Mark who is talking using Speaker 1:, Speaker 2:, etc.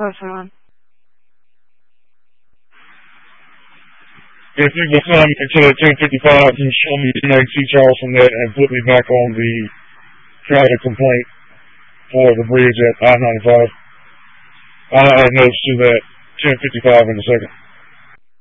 Speaker 1: Person.
Speaker 2: If you will come until 10:55 and show me NAC Charleston net and put me back on the traffic complaint for the bridge at I-95. I have notes to that 10:55 in a second.